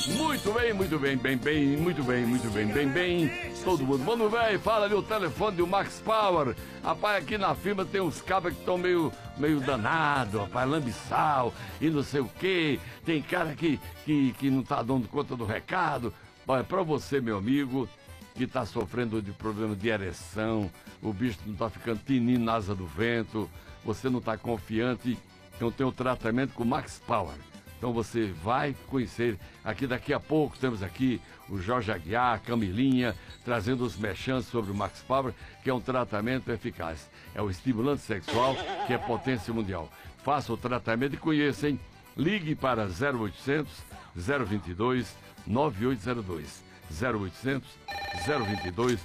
Muito bem, muito bem, muito bem. Todo mundo. Mano, velho, fala ali o telefone do Max Power. Rapaz, aqui na firma tem uns cabras que estão meio danado, rapaz, lambiçal e não sei o quê. Tem cara que não tá dando conta do recado. Olha, pra você, meu amigo, que tá sofrendo de problema de ereção, o bicho não tá ficando tinindo na asa do vento, você não tá confiante, então tem o tratamento com Max Power. Então você vai conhecer, daqui a pouco temos aqui o Jorge Aguiar, a Camilinha, trazendo os merchants sobre o Max Power, que é um tratamento eficaz. É o estimulante sexual, que é potência mundial. Faça o tratamento e conheça, hein? Ligue para 0800 022 9802. 0800 022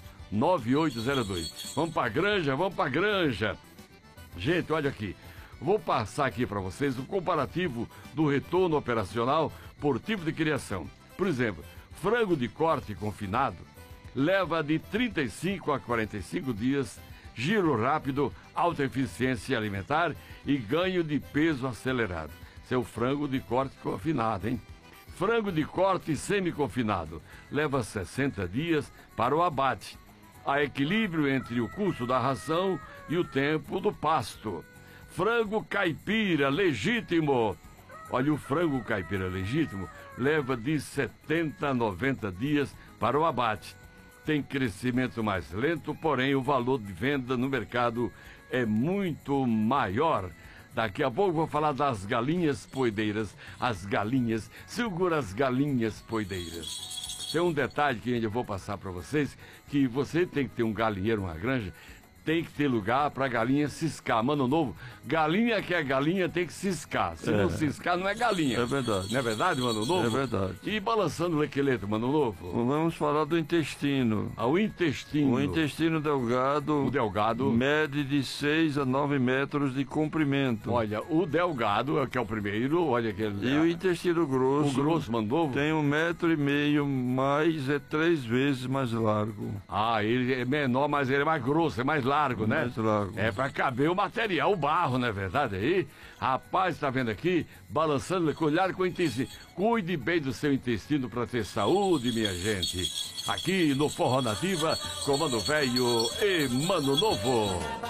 9802. Vamos pra granja. Gente, olha aqui. Vou passar aqui para vocês o comparativo do retorno operacional por tipo de criação. Por exemplo, frango de corte confinado leva de 35 a 45 dias, giro rápido, alta eficiência alimentar e ganho de peso acelerado. Esse é o frango de corte confinado, hein? Frango de corte semi-confinado leva 60 dias para o abate. Há equilíbrio entre o custo da ração e o tempo do pasto. Frango caipira legítimo. Olha, o frango caipira legítimo leva de 70 a 90 dias para o abate. Tem crescimento mais lento, porém o valor de venda no mercado é muito maior. Daqui a pouco vou falar das galinhas poideiras. As galinhas, segura as galinhas poideiras. Tem um detalhe que ainda vou passar para vocês, que você tem que ter um galinheiro, uma granja, tem que ter lugar para galinha ciscar. Mano Novo, galinha que é galinha tem que ciscar. Se não ciscar, não é galinha. É verdade. Não é verdade, Mano Novo? É verdade. E balançando o lequeleto, Mano Novo? Vamos falar do intestino. O intestino. O intestino delgado. O delgado. Mede de 6 a 9 metros de comprimento. Olha, o delgado, que é o primeiro, olha aquele. E o intestino grosso. O grosso, Mano Novo? Tem 1,5 metro, mas é 3 vezes mais largo. Ah, ele é menor, mas ele é mais grosso, é mais largo, né? Mais largo. É pra caber o material, o barro, não é verdade aí? Rapaz, tá vendo aqui? Balançando, cuidado com o intestino. Cuide bem do seu intestino pra ter saúde, minha gente. Aqui no Forró Nativa, com Mano Velho e Mano Novo.